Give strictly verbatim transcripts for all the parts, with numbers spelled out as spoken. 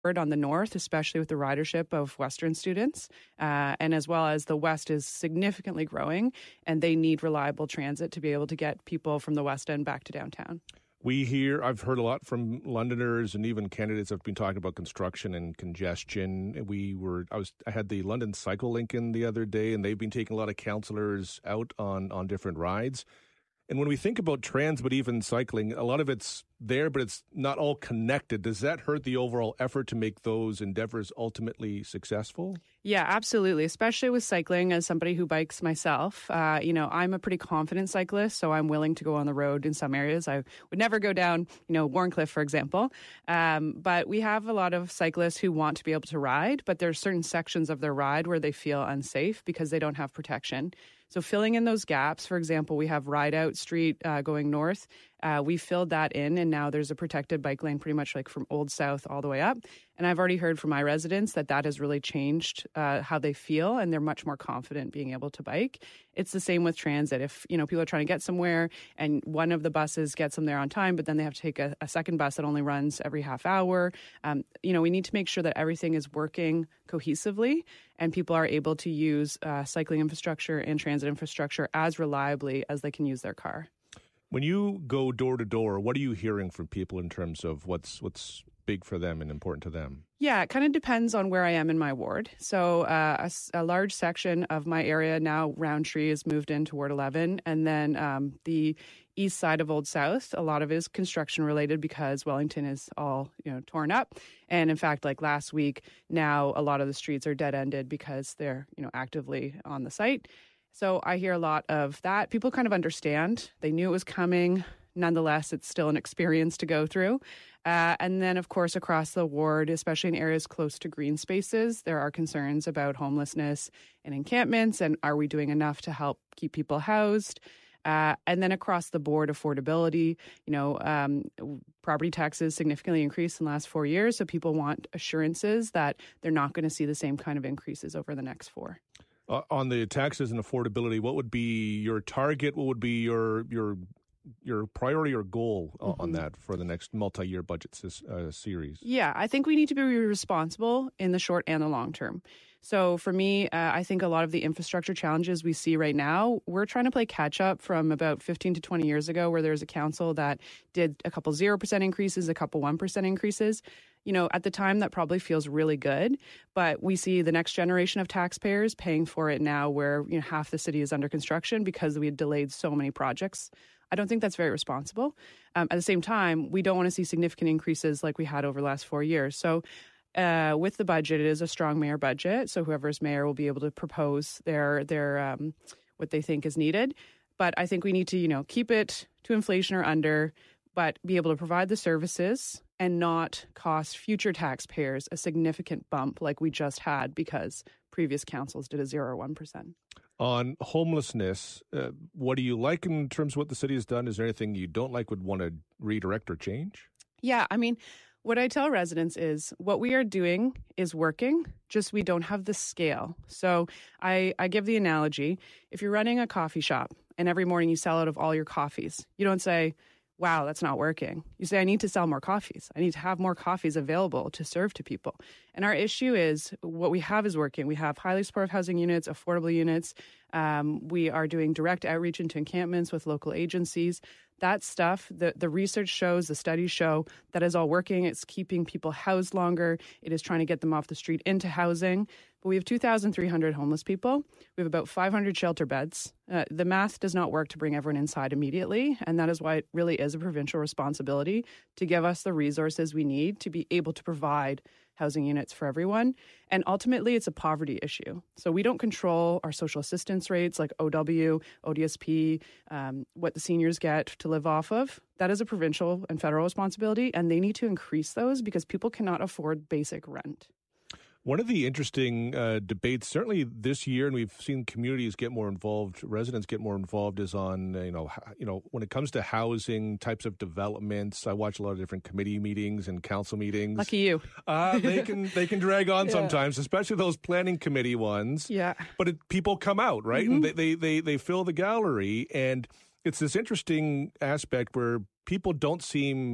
on the north, especially with the ridership of Western students, uh, and as well as the West is significantly growing, and they need reliable transit to be able to get people from the West End back to downtown. We hear, I've heard a lot from Londoners and even candidates have been talking about construction and congestion. We were, I was, I had the London Cycle Link in the other day, and they've been taking a lot of councillors out on, on different rides. And when we think about trans, but even cycling, a lot of it's there, but it's not all connected. Does that hurt the overall effort to make those endeavors ultimately successful? Yeah, absolutely. Especially with cycling, as somebody who bikes myself, uh, you know, I'm a pretty confident cyclist, so I'm willing to go on the road in some areas. I would never go down, you know, Warncliffe, for example. Um, but we have a lot of cyclists who want to be able to ride, but there's certain sections of their ride where they feel unsafe because they don't have protection. So filling in those gaps, for example, we have Ride Out Street uh, going north. Uh, we filled that in, and now there's a protected bike lane pretty much like from Old South all the way up. And I've already heard from my residents that that has really changed uh, how they feel, and they're much more confident being able to bike. It's the same with transit. If, you know, people are trying to get somewhere and one of the buses gets them there on time, but then they have to take a, a second bus that only runs every half hour. Um, you know, we need to make sure that everything is working cohesively and people are able to use uh, cycling infrastructure and transit infrastructure as reliably as they can use their car. When you go door to door, what are you hearing from people in terms of what's what's big for them and important to them? Yeah, it kind of depends on where I am in my ward. So uh, a, a large section of my area now, Roundtree, is moved into Ward eleven. And then um, the east side of Old South, a lot of it is construction related because Wellington is all, you know, torn up. And in fact, like last week, now a lot of the streets are dead ended because they're, you know, actively on the site. So I hear a lot of that. People kind of understand. They knew it was coming. Nonetheless, it's still an experience to go through. Uh, and then, of course, across the ward, especially in areas close to green spaces, there are concerns about homelessness and encampments. And are we doing enough to help keep people housed? Uh, and then across the board, affordability, you know, um, property taxes significantly increased in the last four years. So people want assurances that they're not going to see the same kind of increases over the next four. Uh, on the taxes and affordability, what would be your target? What would be your your your priority or goal uh, mm-hmm. on that for the next multi-year budget uh, series? Yeah, I think we need to be responsible in the short and the long term. So for me, uh, I think a lot of the infrastructure challenges we see right now, we're trying to play catch up from about fifteen to twenty years ago, where there was a council that did a couple zero percent increases, a couple one percent increases. You know, at the time, that probably feels really good, but we see the next generation of taxpayers paying for it now where, you know, half the city is under construction because we had delayed so many projects. I don't think that's very responsible. Um, at the same time, we don't want to see significant increases like we had over the last four years. So uh, with the budget, it is a strong mayor budget. So whoever's mayor will be able to propose their their um, what they think is needed. But I think we need to, you know, keep it to inflation or under, but be able to provide the services and not cost future taxpayers a significant bump like we just had because previous councils did a zero or one percent. On homelessness, uh, what do you like in terms of what the city has done? Is there anything you don't like, would want to redirect or change? Yeah, I mean, what I tell residents is what we are doing is working, just we don't have the scale. So I, I give the analogy, if you're running a coffee shop and every morning you sell out of all your coffees, you don't say, wow, that's not working. You say, I need to sell more coffees. I need to have more coffees available to serve to people. And our issue is what we have is working. We have highly supportive housing units, affordable units. Um, we are doing direct outreach into encampments with local agencies. That stuff, the, the research shows, the studies show that is all working. It's keeping people housed longer. It is trying to get them off the street into housing. But we have two thousand three hundred homeless people. We have about five hundred shelter beds. Uh, the math does not work to bring everyone inside immediately. And that is why it really is a provincial responsibility to give us the resources we need to be able to provide housing units for everyone. And ultimately, it's a poverty issue. So we don't control our social assistance rates like O W, O D S P, um, what the seniors get to live off of. That is a provincial and federal responsibility, and they need to increase those because people cannot afford basic rent. One of the interesting uh, debates, certainly this year, and we've seen communities get more involved, residents get more involved, is on, uh, you know, h- you know, when it comes to housing, types of developments. I watch a lot of different committee meetings and council meetings. Lucky you. Uh, they can they can drag on yeah. sometimes, especially those planning committee ones. Yeah. But it, people come out, right? Mm-hmm. And they, they, they, they fill the gallery. And it's this interesting aspect where people don't seem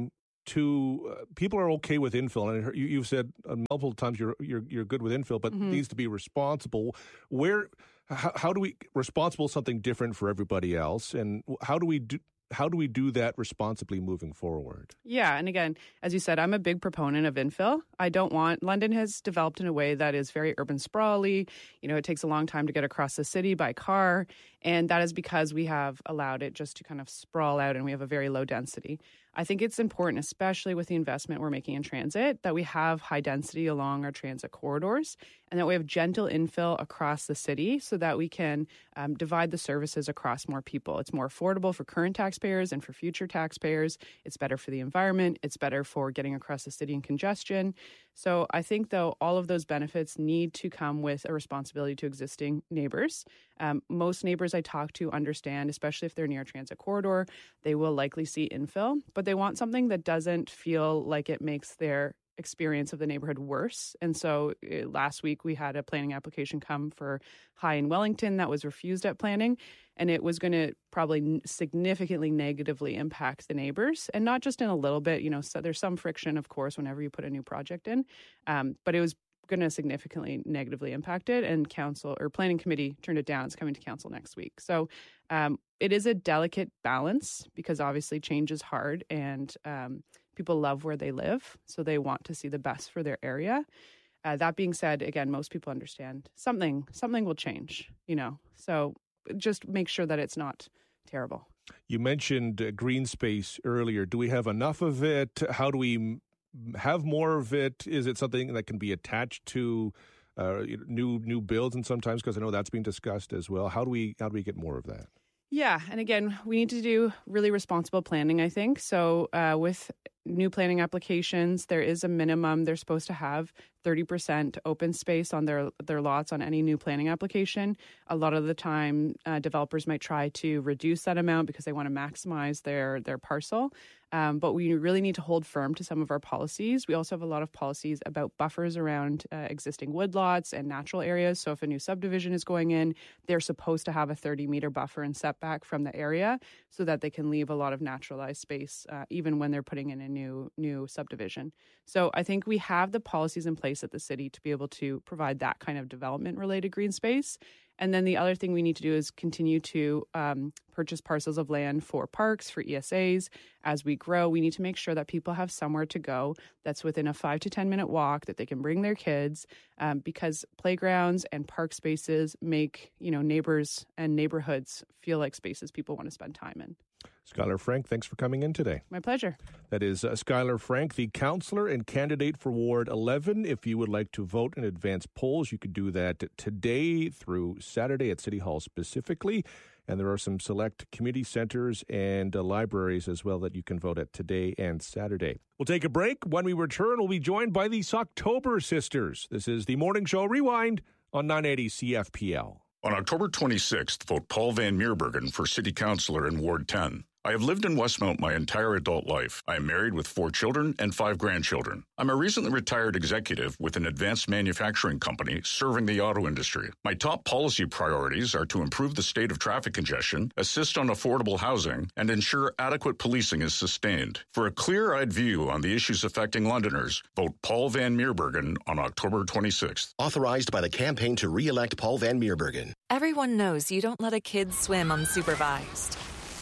to uh, people are okay with infill, and you, you've said uh, multiple times you're you're you're good with infill, but mm-hmm. it needs to be responsible. Where how, how do we responsible something different for everybody else, and how do we do? How do we do that responsibly moving forward? Yeah, and again, as you said, I'm a big proponent of infill. I don't want, London has developed in a way that is very urban sprawly. You know, it takes a long time to get across the city by car, and that is because we have allowed it just to kind of sprawl out and we have a very low density. I think it's important, especially with the investment we're making in transit, that we have high density along our transit corridors and that we have gentle infill across the city so that we can um, divide the services across more people. It's more affordable for current taxpayers and for future taxpayers. It's better for the environment. It's better for getting across the city in congestion. So I think, though, all of those benefits need to come with a responsibility to existing neighbors. Um, most neighbors I talk to understand, especially if they're near a transit corridor, they will likely see infill, but they want something that doesn't feel like it makes their experience of the neighborhood worse. And so uh, last week we had a planning application come for High in Wellington that was refused at planning, and it was going to probably significantly negatively impact the neighbors, and not just in a little bit. You know, so there's some friction, of course, whenever you put a new project in, um, but it was going to significantly negatively impact it, and council or planning committee turned it down. It's coming to council next week. So um, it is a delicate balance because obviously change is hard, and um, people love where they live, so they want to see the best for their area. Uh, that being said, again, most people understand something something will change, you know, so just make sure that it's not terrible. You mentioned uh, green space earlier. Do we have enough of it? How do we have more of it? Is it something that can be attached to uh, new new builds? And sometimes, because I know that's being discussed as well. How do we how do we get more of that? Yeah, and again, we need to do really responsible planning, I think. So uh, with new planning applications, there is a minimum. They're supposed to have thirty percent open space on their, their lots on any new planning application. A lot of the time, uh, developers might try to reduce that amount because they want to maximize their, their parcel. Um, but we really need to hold firm to some of our policies. We also have a lot of policies about buffers around uh, existing woodlots and natural areas. So if a new subdivision is going in, they're supposed to have a thirty meter buffer and setback from the area so that they can leave a lot of naturalized space, uh, even when they're putting in a new new subdivision. So I think we have the policies in place at the city to be able to provide that kind of development-related green space. And then the other thing we need to do is continue to um, purchase parcels of land for parks, for E S As. As we grow, we need to make sure that people have somewhere to go that's within a five to ten minute walk, that they can bring their kids, um, because playgrounds and park spaces make, you know, neighbors and neighborhoods feel like spaces people want to spend time in. Skylar Frank, thanks for coming in today. My pleasure. That is uh, Skylar Frank, the councillor and candidate for Ward eleven. If you would like to vote in advance polls, you could do that today through Saturday at City Hall specifically. And there are some select community centers and uh, libraries as well that you can vote at today and Saturday. We'll take a break. When we return, we'll be joined by the Socktober Sisters. This is the Morning Show Rewind on nine eighty C F P L. On October twenty-sixth, vote Paul Van Meerbergen for City Councillor in Ward ten. I have lived in Westmount my entire adult life. I am married with four children and five grandchildren. I'm a recently retired executive with an advanced manufacturing company serving the auto industry. My top policy priorities are to improve the state of traffic congestion, assist on affordable housing, and ensure adequate policing is sustained. For a clear-eyed view on the issues affecting Londoners, vote Paul Van Meerbergen on October twenty-sixth. Authorized by the campaign to re-elect Paul Van Meerbergen. Everyone knows you don't let a kid swim unsupervised.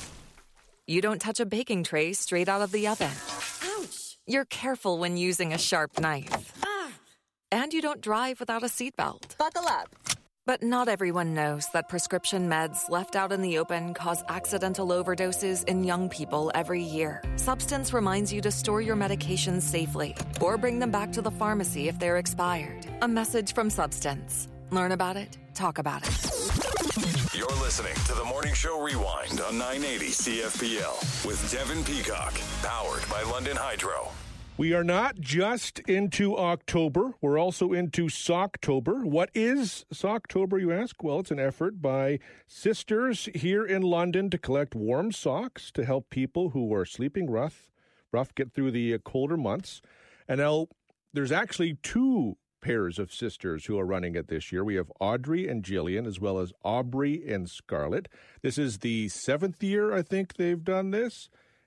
You don't touch a baking tray straight out of the oven. Ouch! You're careful when using a sharp knife. Ah! And you don't drive without a seatbelt. Buckle up. But not everyone knows that prescription meds left out in the open cause accidental overdoses in young people every year. Substance reminds you to store your medications safely or bring them back to the pharmacy if they're expired. A message from Substance. Learn about it. Talk about it. You're listening to the Morning Show Rewind on nine eighty C F P L with Devin Peacock, powered by London Hydro. We are not just into October, we're also into Socktober. What is Socktober, you ask? Well, it's an effort by sisters here in London to collect warm socks to help people who are sleeping rough, rough get through the colder months. And now there's actually two pairs of sisters who are running it this year. We have Audrey and Jillian, as well as Aubrey and Scarlett. This is the seventh year, I think, they've done this.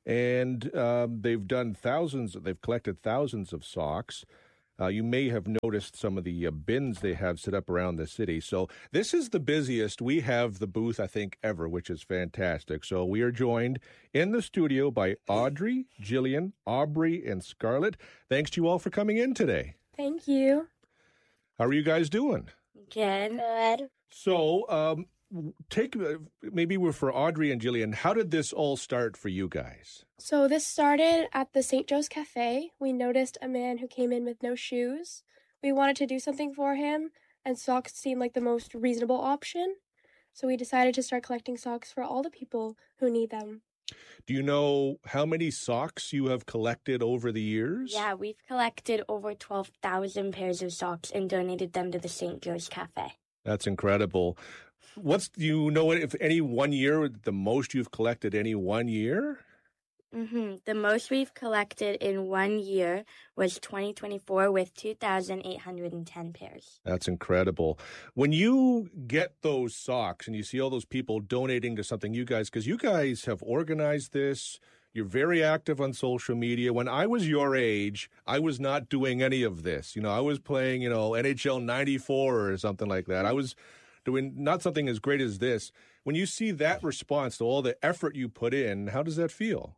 and um, they've done thousands, they've collected thousands of socks. Uh, you may have noticed some of the uh, bins they have set up around the city. So this is the busiest. We have the booth, I think, ever, which is fantastic. So we are joined in the studio by Audrey, Jillian, Aubrey, and Scarlett. Thanks to you all for coming in today. Thank you. How are you guys doing? Good. Good. So um, take maybe we're for Audrey and Jillian. How did this all start for you guys? So this started at the Saint Joe's Cafe. We noticed a man who came in with no shoes. We wanted to do something for him, and socks seemed like the most reasonable option. So we decided to start collecting socks for all the people who need them. Do you know how many socks you have collected over the years? Yeah, we've collected over twelve thousand pairs of socks and donated them to the Saint Joe's Cafe. That's incredible. What's, do you know if any one year, the most you've collected any one year? Mm-hmm. The most we've collected in one year was twenty twenty-four with two thousand eight hundred ten pairs. That's incredible. When you get those socks and you see all those people donating to something, you guys, because you guys have organized this, you're very active on social media. When I was your age, I was not doing any of this. You know, I was playing, you know, N H L ninety-four or something like that. I was doing not something as great as this. When you see that response to all the effort you put in, how does that feel?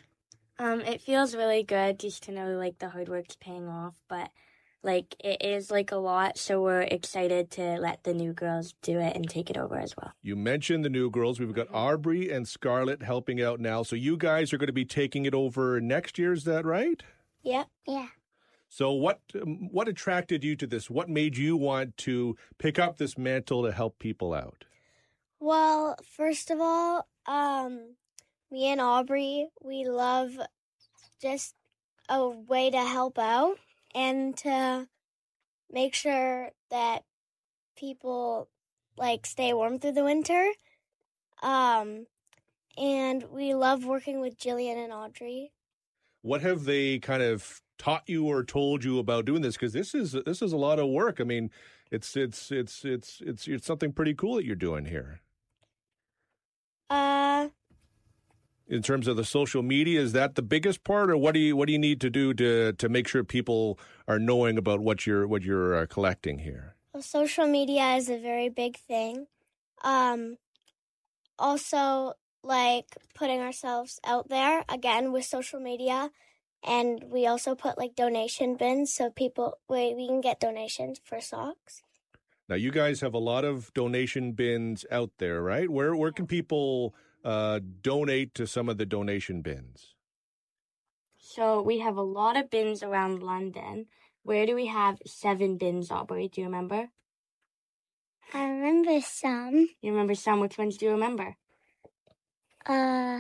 Um, it feels really good just to know, like, the hard work's paying off, but, like, it is, like, a lot, so we're excited to let the new girls do it and take it over as well. You mentioned the new girls. We've got Aubrey and Scarlett helping out now, so you guys are going to be taking it over next year, is that right? Yep. Yeah. So what um, what attracted you to this? What made you want to pick up this mantle to help people out? Well, first of all, um... me and Aubrey, we love just a way to help out and to make sure that people, like, stay warm through the winter. Um, and we love working with Jillian and Audrey. What have they kind of taught you or told you about doing this? Because this is this is a lot of work. I mean, it's it's it's it's it's it's something pretty cool that you're doing here. Uh. In terms of the social media, is that the biggest part, or what do you what do you need to do to to make sure people are knowing about what you're what you're uh, collecting here? Well, social media is a very big thing. Um, also, like putting ourselves out there again with social media, and we also put like donation bins so people we we can get donations for socks. Now, you guys have a lot of donation bins out there, right? Where where can people Uh, donate to some of the donation bins? So we have a lot of bins around London. Where do we have seven bins, Aubrey? Do you remember? I remember some. You remember some? Which ones do you remember? Uh,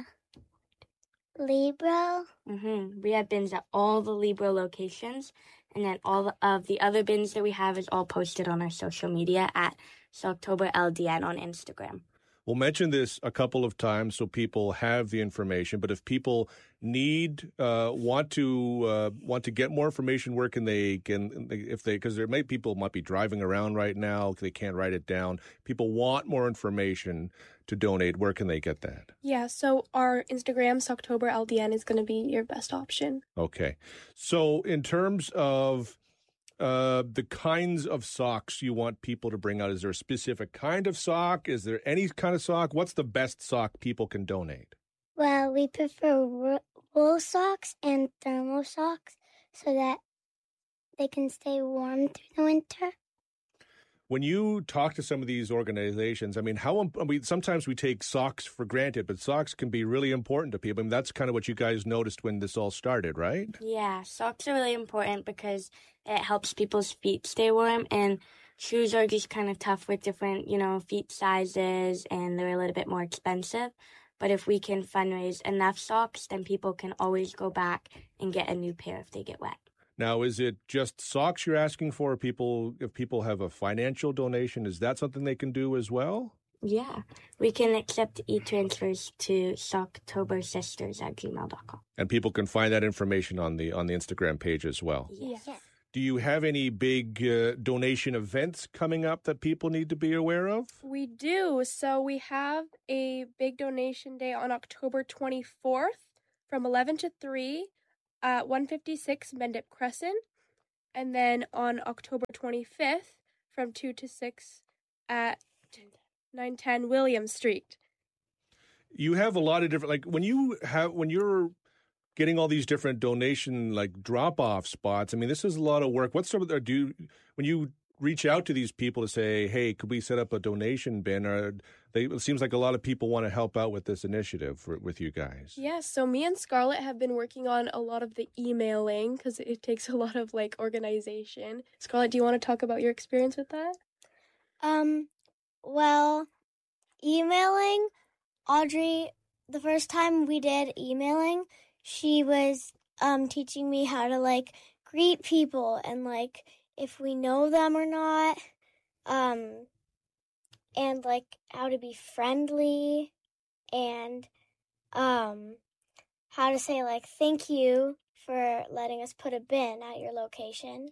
Libro. Mm-hmm. We have bins at all the Libro locations, and then all of the other bins that we have is all posted on our social media at Socktober L D N on Instagram. We'll mention this a couple of times so people have the information. But if people need, uh, want to, uh, want to get more information, where can they? Can if they? Because there may people might be driving around right now, they can't write it down. People want more information to donate. Where can they get that? Yeah. So our Instagram, Socktober L D N, is going to be your best option. Okay. So in terms of Uh, the kinds of socks you want people to bring out, is there a specific kind of sock? Is there any kind of sock? What's the best sock people can donate? Well, we prefer wool socks and thermal socks so that they can stay warm through the winter. When you talk to some of these organizations, I mean, how I mean, sometimes we take socks for granted, but socks can be really important to people. I mean, that's kind of what you guys noticed when this all started, right? Yeah, socks are really important because it helps people's feet stay warm, and shoes are just kind of tough with different, you know, feet sizes, and they're a little bit more expensive. But if we can fundraise enough socks, then people can always go back and get a new pair if they get wet. Now, is it just socks you're asking for? People, if people have a financial donation, is that something they can do as well? Yeah, we can accept e-transfers to socktobersisters at gmail dot com. And people can find that information on the on the Instagram page as well. Yes. yes. Do you have any big uh, donation events coming up that people need to be aware of? We do. So we have a big donation day on October twenty-fourth. from eleven to three at one fifty-six Mendip Crescent. And then on October twenty-fifth from two to six at nine ten William Street. You have a lot of different, like when you have, when you're getting all these different donation, like drop-off spots, I mean, this is a lot of work. What's some of the, do you, when you reach out to these people to say, hey, could we set up a donation bin? Or they, it seems like a lot of people want to help out with this initiative for, with you guys. Yes, yeah, so me and Scarlett have been working on a lot of the emailing because it takes a lot of like organization. Scarlett, do you want to talk about your experience with that? Um, well, emailing, Audrey, the first time we did emailing, she was um teaching me how to like greet people and like if we know them or not, um, and like how to be friendly and um how to say like thank you for letting us put a bin at your location.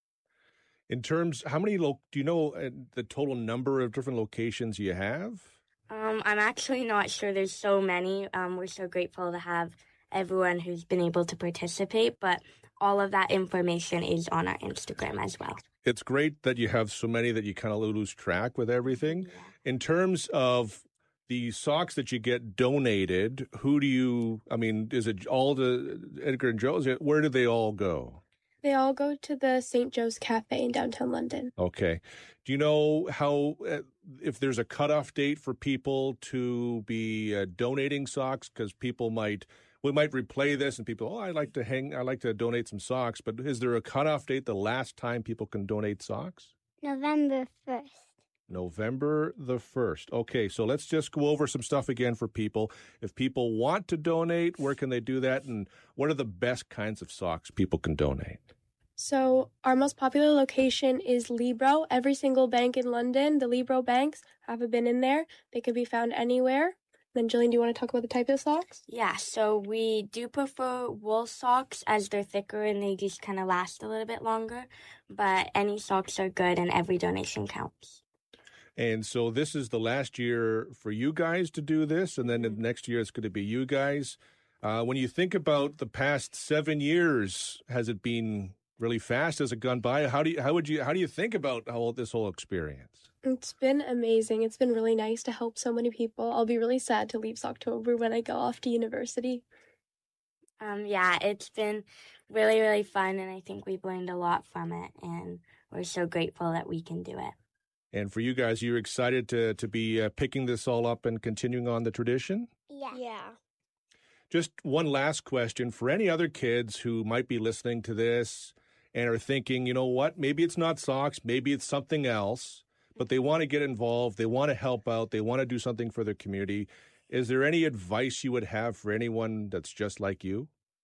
In terms, how many, lo- do you know uh, the total number of different locations you have? Um, I'm actually not sure. There's so many. Um, we're so grateful to have everyone who's been able to participate, but all of that information is on our Instagram as well. It's great that you have so many that you kind of lose track with everything. Yeah. In terms of the socks that you get donated, who do you, I mean, is it all the Edgar and Joe's? Where do they all go? They all go to the Saint Joe's Cafe in downtown London. Okay. Do you know how, uh, if there's a cutoff date for people to be uh, donating socks? Because people might, we might replay this and people, oh, I'd like to hang, I'd like to donate some socks. But is there a cutoff date, the last time people can donate socks? November first. November the first. Okay, so let's just go over some stuff again for people. If people want to donate, where can they do that? And what are the best kinds of socks people can donate? So our most popular location is Libro. Every single bank in London, the Libro banks, have a bin in there. They can be found anywhere. Then, Jillian, do you want to talk about the type of socks? Yeah, so we do prefer wool socks as they're thicker and they just kind of last a little bit longer. But any socks are good and every donation counts. And so this is the last year for you guys to do this, and then mm-hmm. next year it's going to be you guys. Uh, when you think about the past seven years, has it been really fast? Has it gone by? How do you how would you how do you think about how this whole experience? It's been amazing. It's been really nice to help so many people. I'll be really sad to leave October when I go off to university. Um, yeah, it's been really, really fun, and I think we've learned a lot from it, and we're so grateful that we can do it. And for you guys, you're excited to to be uh, picking this all up and continuing on the tradition? Yeah. Yeah. Just one last question for any other kids who might be listening to this and are thinking, you know what, maybe it's not socks, maybe it's something else, but they want to get involved, they want to help out, they want to do something for their community. Is there any advice you would have for anyone that's just like you?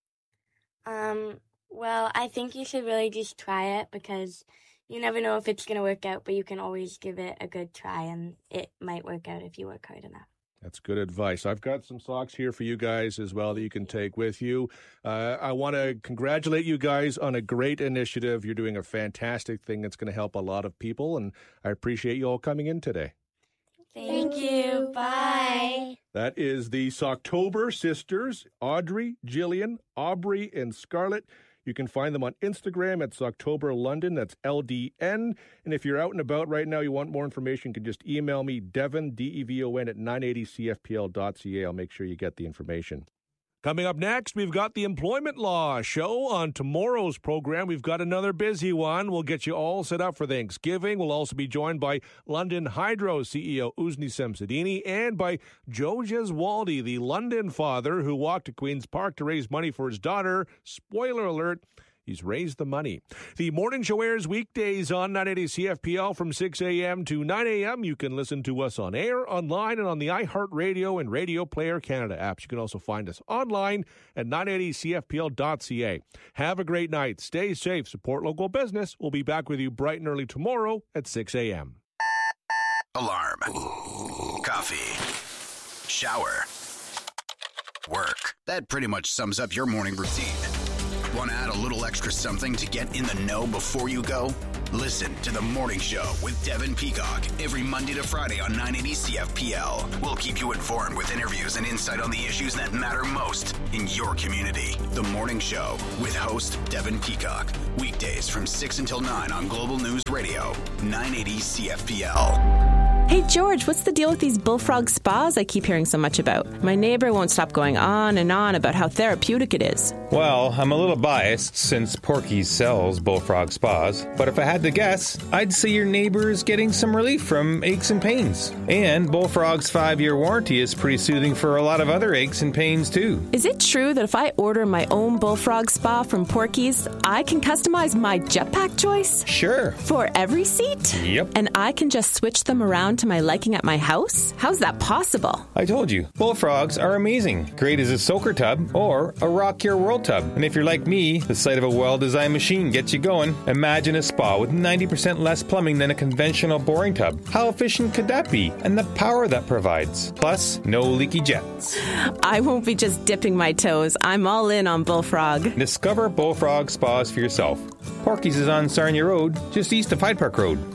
Um, well, I think you should really just try it because you never know if it's going to work out, but you can always give it a good try, and it might work out if you work hard enough. That's good advice. I've got some socks here for you guys as well that you can take with you. Uh, I want to congratulate you guys on a great initiative. You're doing a fantastic thing that's going to help a lot of people, and I appreciate you all coming in today. Thank, Thank you. Bye. That is the Socktober sisters, Audrey, Jillian, Aubrey, and Scarlett. You can find them on Instagram at Socktober London. That's L D N. And if you're out and about right now, you want more information, you can just email me, Devon, D E V O N, at nine eighty C F P L dot C A. I'll make sure you get the information. Coming up next, we've got the Employment Law show. On tomorrow's program, we've got another busy one. We'll get you all set up for Thanksgiving. We'll also be joined by London Hydro C E O Uzni Semsadini and by Joe Gesualdi, the London father who walked to Queen's Park to raise money for his daughter. Spoiler alert, he's raised the money. The morning show airs weekdays on nine eighty C F P L from six a.m. to nine a.m. You can listen to us on air, online, and on the iHeartRadio and Radio Player Canada apps. You can also find us online at nine eighty C F P L dot C A. Have a great night. Stay safe. Support local business. We'll be back with you bright and early tomorrow at six a.m. Alarm. Coffee. Shower. Work. That pretty much sums up your morning routine. Want to add a little extra something to get in the know before you go? Listen to The Morning Show with Devin Peacock every Monday to Friday on nine eighty C F P L. We'll keep you informed with interviews and insight on the issues that matter most in your community. The Morning Show with host Devin Peacock. Weekdays from six until nine on Global News Radio, nine eighty C F P L. Hey, George, what's the deal with these Bullfrog spas I keep hearing so much about? My neighbor won't stop going on and on about how therapeutic it is. Well, I'm a little biased since Porky's sells Bullfrog spas, but if I had to guess, I'd say your neighbor is getting some relief from aches and pains. And Bullfrog's five-year warranty is pretty soothing for a lot of other aches and pains, too. Is it true that if I order my own Bullfrog spa from Porky's, I can customize my jetpack choice? Sure. For every seat? Yep. And I can just switch them around to my liking at my house? How's that possible? I told you, Bullfrogs are amazing. Great as a soaker tub or a Rock Your World tub. And if you're like me, the sight of a well-designed machine gets you going. Imagine a spa with ninety percent less plumbing than a conventional boring tub. How efficient could that be? And the power that provides. Plus, no leaky jets. I won't be just dipping my toes. I'm all in on Bullfrog. Discover Bullfrog spas for yourself. Porky's is on Sarnia Road, just east of Hyde Park Road.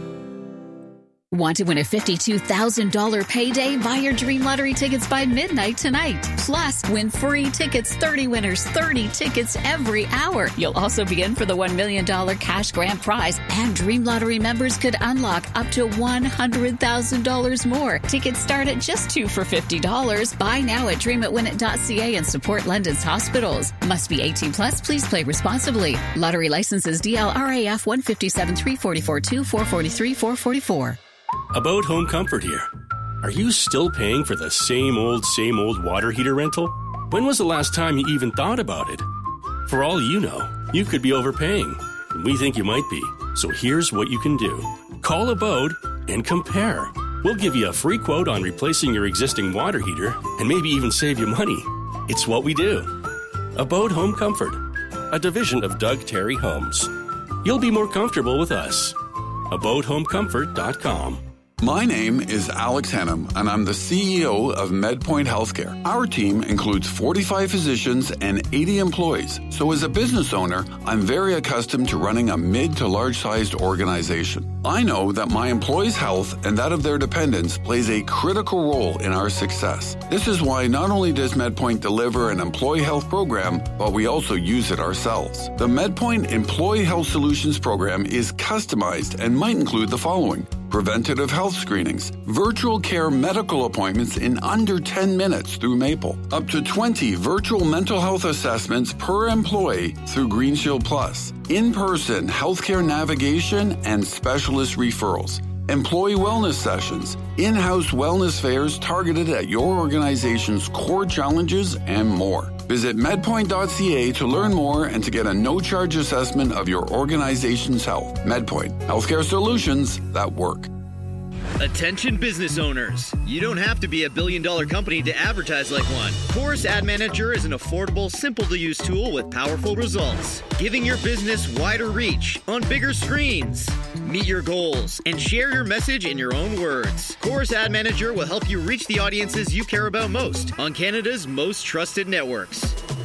Want to win a fifty-two thousand dollars payday? Buy your Dream Lottery tickets by midnight tonight. Plus, win free tickets, thirty winners, thirty tickets every hour. You'll also be in for the one million dollars cash grand prize, and Dream Lottery members could unlock up to one hundred thousand dollars more. Tickets start at just two for fifty dollars. Buy now at dream it win it dot c a and support London's hospitals. Must be eighteen plus. Please play responsibly. Lottery licenses D L R A F one five seven three four four two four four three four four four. About Home Comfort here. Are you still paying for the same old, same old water heater rental? When was the last time you even thought about it? For all you know, you could be overpaying. And we think you might be. So here's what you can do. Call Abode and compare. We'll give you a free quote on replacing your existing water heater and maybe even save you money. It's what we do. Abode Home Comfort, a division of Doug Terry Homes. You'll be more comfortable with us. abode home comfort dot com. My name is Alex Hannum, and I'm the C E O of MedPoint Healthcare. Our team includes forty-five physicians and eighty employees. So as a business owner, I'm very accustomed to running a mid to large-sized organization. I know that my employees' health and that of their dependents plays a critical role in our success. This is why not only does MedPoint deliver an employee health program, but we also use it ourselves. The MedPoint Employee Health Solutions program is customized and might include the following: preventative health screenings, virtual care medical appointments in under ten minutes through Maple, up to twenty virtual mental health assessments per employee through Green Shield Plus, in-person healthcare navigation and specialist referrals, employee wellness sessions, in-house wellness fairs targeted at your organization's core challenges, and more. Visit medpoint dot c a to learn more and to get a no-charge assessment of your organization's health. MedPoint, healthcare solutions that work. Attention business owners. You don't have to be a billion dollar company to advertise like one. Chorus Ad Manager is an affordable, simple to use tool with powerful results, giving your business wider reach on bigger screens. Meet your goals and share your message in your own words. Chorus Ad Manager will help you reach the audiences you care about most on Canada's most trusted networks.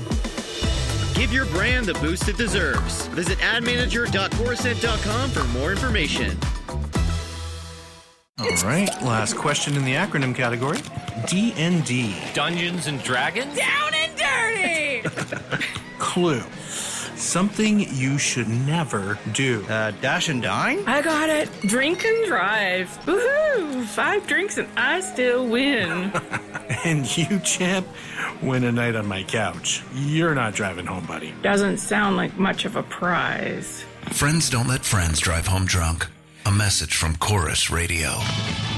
Give your brand the boost it deserves. Visit ad manager dot corusent dot com for more information. All right, last question in the acronym category. D and D. Dungeons and Dragons? Down and dirty! Clue. Something you should never do. Uh, dash and dine? I got it. Drink and drive. Woohoo! Five drinks and I still win. And you, champ, win a night on my couch. You're not driving home, buddy. Doesn't sound like much of a prize. Friends don't let friends drive home drunk. A message from Chorus Radio.